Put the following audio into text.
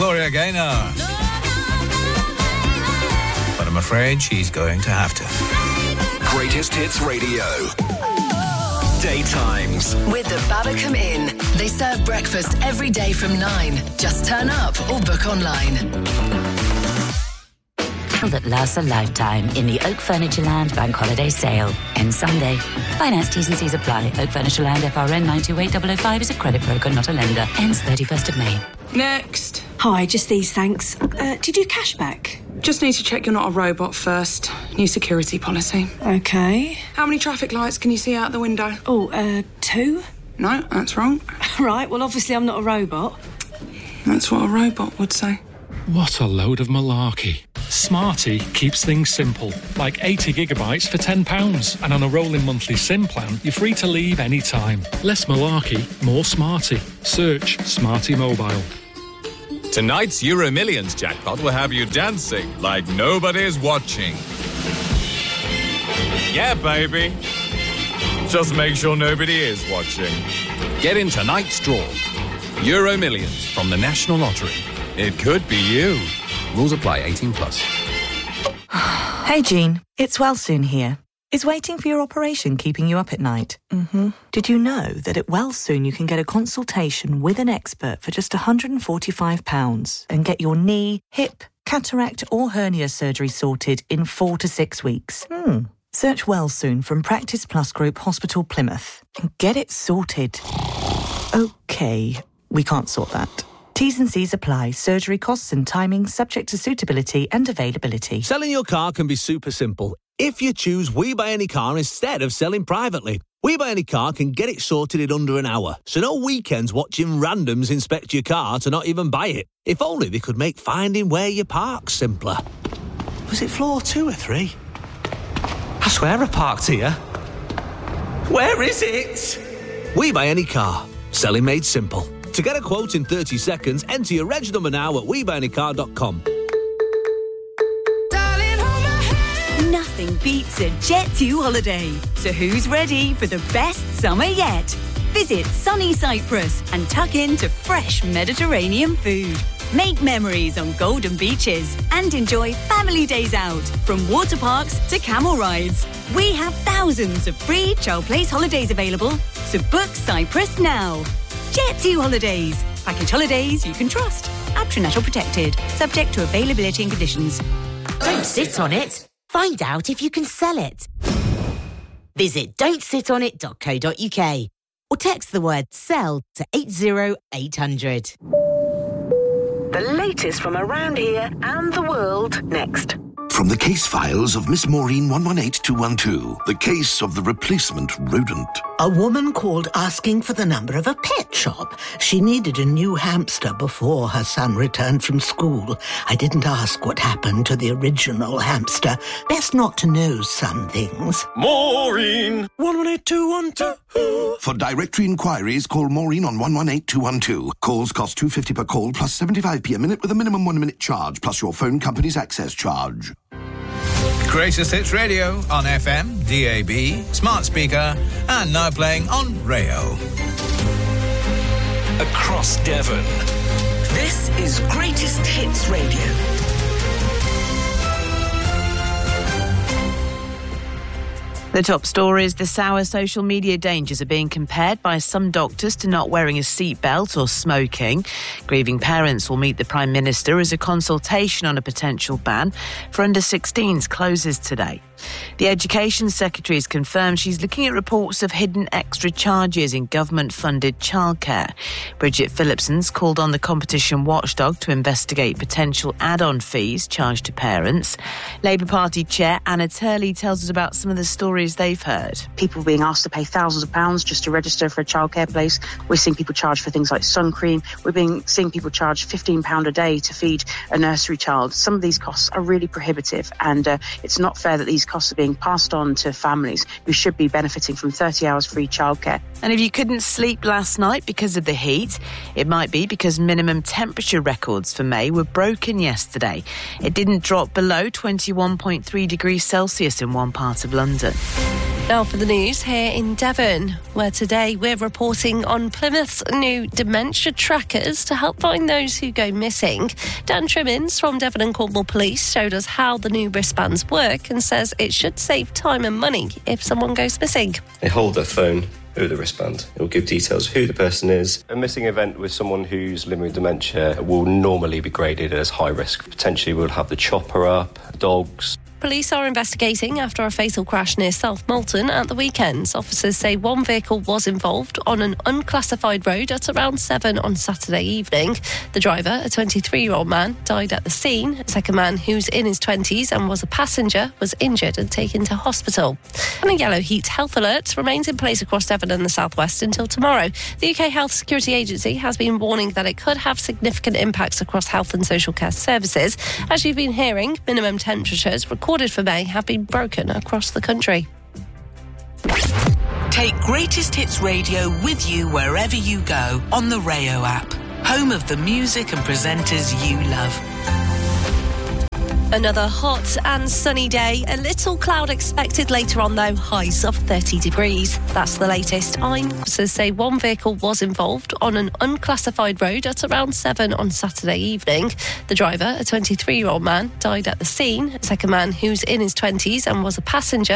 Gloria Gaynor. But I'm afraid she's going to have to. Greatest Hits Radio. Daytimes. With the Babacom Inn. They serve breakfast every day from 9. Just turn up or book online. That lasts a lifetime in the Oak Furnitureland Bank Holiday Sale. Ends Sunday. Finance T's and C's apply. Oak Furnitureland FRN 928005 is a credit broker, not a lender. Ends 31st of May. Next. Hi, just these, thanks. Did you do cashback? Just need to check you're not a robot first. New security policy. Okay. How many traffic lights can you see out the window? 2? No, that's wrong. Right, well, obviously I'm not a robot. That's what a robot would say. What a load of malarkey. Smarty keeps things simple, like 80 gigabytes for £10. And on a rolling monthly SIM plan, you're free to leave any time. Less malarkey, more Smarty. Search Smarty Mobile. Tonight's Euro Millions jackpot will have you dancing like nobody's watching. Yeah, baby. Just make sure nobody is watching. Get in tonight's draw. Euro Millions from the National Lottery. It could be you. Rules apply. 18 plus. Hey, Jean. It's Wellsoon here. Is waiting for your operation keeping you up at night? Mm-hmm. Did you know that at Wellsoon you can get a consultation with an expert for just £145 and get your knee, hip, cataract or hernia surgery sorted in 4 to 6 weeks? Search Wellsoon from Practice Plus Group Hospital Plymouth and get it sorted. OK, we can't sort that. T's and C's apply. Surgery costs and timings subject to suitability and availability. Selling your car can be super simple if you choose We Buy Any Car instead of selling privately. We Buy Any Car can get it sorted in under an hour, so no weekends watching randoms inspect your car to not even buy it. If only they could make finding where you park simpler. Was it floor 2 or 3? I swear I parked here. Where is it? We Buy Any Car. Selling made simple. To get a quote in 30 seconds, enter your reg number now at WeBuyAnyCar.com. Nothing beats a Jet2 holiday. So who's ready for the best summer yet? Visit sunny Cyprus and tuck into fresh Mediterranean food. Make memories on golden beaches and enjoy family days out, from water parks to camel rides. We have thousands of free child place holidays available, so book Cyprus now. Jet2 Holidays. Package holidays you can trust. Abtronet protected. Subject to availability and conditions. Don't sit on it. Find out if you can sell it. Visit don'tsitonit.co.uk or text the word SELL to 80800. The latest from around here and the world next. From the case files of Miss Maureen 118212, the case of the replacement rodent. A woman called asking for the number of a pet shop. She needed a new hamster before her son returned from school. I didn't ask what happened to the original hamster. Best not to know some things. Maureen 118212. For directory inquiries, call Maureen on 118212. Calls cost £2.50 per call plus 75p a minute with a minimum 1 minute charge plus your phone company's access charge. Greatest Hits Radio on FM, DAB, smart speaker, and now playing on Rayo. Across Devon. This is Greatest Hits Radio. The top stories: the sour social media dangers are being compared by some doctors to not wearing a seatbelt or smoking. Grieving parents will meet the Prime Minister as a consultation on a potential ban for under-16s closes today. The Education Secretary has confirmed she's looking at reports of hidden extra charges in government-funded childcare. Bridget Phillipson's called on the competition watchdog to investigate potential add-on fees charged to parents. Labour Party Chair Anna Turley tells us about some of the stories they've heard. People being asked to pay thousands of pounds just to register for a childcare place. We're seeing people charge for things like sun cream. Seeing people charge £15 a day to feed a nursery child. Some of these costs are really prohibitive, and it's not fair that these costs are being passed on to families who should be benefiting from 30 hours free childcare. And if you couldn't sleep last night because of the heat, it might be because minimum temperature records for May were broken yesterday. It didn't drop below 21.3 degrees Celsius in one part of London. Now for the news here in Devon, where today we're reporting on Plymouth's new dementia trackers to help find those who go missing. Dan Trimmins from Devon and Cornwall Police showed us how the new wristbands work and says it should save time and money if someone goes missing. They hold their phone through the wristband. It will give details of who the person is. A missing event with someone who's living with dementia will normally be graded as high risk. Potentially we'll have the chopper up, dogs. Police are investigating after a fatal crash near South Molton at the weekend. Officers say one vehicle was involved on an unclassified road at around 7 on Saturday evening. The driver, a 23-year-old man, died at the scene. A second man, who's in his 20s and was a passenger, was injured and taken to hospital. And a yellow heat health alert remains in place across Devon and the southwest until tomorrow. The UK Health Security Agency has been warning that it could have significant impacts across health and social care services. As you've been hearing, minimum temperatures recorded for May have been broken across the country. Take Greatest Hits Radio with you wherever you go on the Rayo app, home of the music and presenters you love. Another hot and sunny day. A little cloud expected later on, though. Highs of 30 degrees. That's the latest. Officers say one vehicle was involved on an unclassified road at around 7 on Saturday evening. The driver, a 23-year-old man, died at the scene. A second man, who's in his 20s and was a passenger,